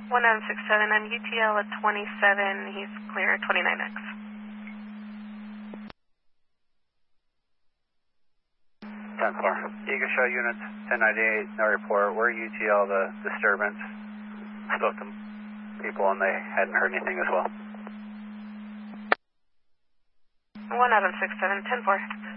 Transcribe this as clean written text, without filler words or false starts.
1 Adam 67, I'm UTL at 27, he's clear at 29X. 10-4. Eagle Show units 1098, no report. We're UTL the disturbance. Spoke to people and they hadn't heard anything as well. 1 Adam 67, 10-4.